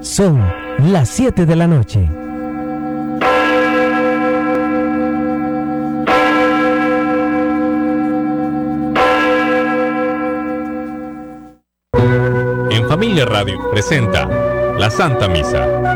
Son las 7 de la noche. En Familia Radio presenta La Santa Misa.